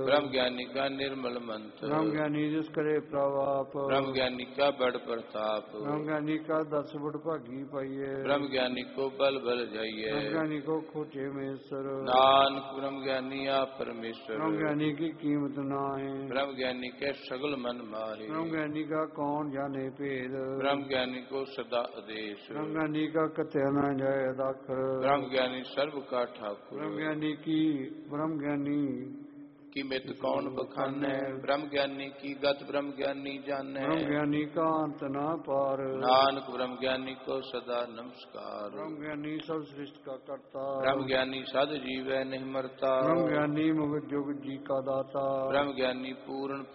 ब्रह्म ज्ञानी का निर्मल मंत्र, ब्रह्म ज्ञानी जिस करे प्रभाप, ब्रह्म ज्ञानी का बड़ प्रताप, ब्रह्म ज्ञानी का 10 बड़ भागी पाइये, ब्रह्म ज्ञानी को बल बल जाइए, ब्रह्म ज्ञानी को खोजे मेसर, नानक ब्रह्म ज्ञानी आप परमेश्वर, ब्रह्म ज्ञानी की कीमत नाहे, ब्रह्म ज्ञानी के सगल मन माहे, ब्रह्म ज्ञानी का कौन जाने भेद, ब्रह्म ज्ञानी को सदा आदेश, ब्रह्म ज्ञानी का कथ्य न जाय दाखर, ब्रह्म ज्ञानी सर्व का ठाकुर, ब्रह्म ज्ञानी की मित कौन बखाने, ब्रह्म ज्ञानी की गत ब्रह्म ज्ञानी जाने, ब्रह्म ज्ञानी का अंत न पार, नानक ब्रह्म ज्ञानी को सदा नमस्कार, ब्रह्म ज्ञानी सब सृष्टि का करता, ब्रह्म ज्ञानी सद जीवै नहीं मरता, ब्रह्म ज्ञानी मुग जुग जी का दाता, ब्रह्म ज्ञानी पूर्ण